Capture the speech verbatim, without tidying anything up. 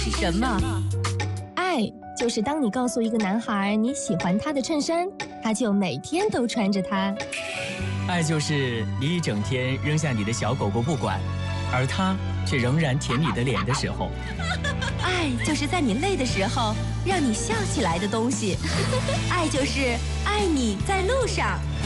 是什么？ 爱就是当你告诉一个男孩你喜欢他的衬衫，他就每天都穿着它。 爱就是你一整天扔下你的小狗狗不管，而他却仍然舔你的脸的时候。 爱就是在你累的时候让你笑起来的东西。爱就是爱你在路上。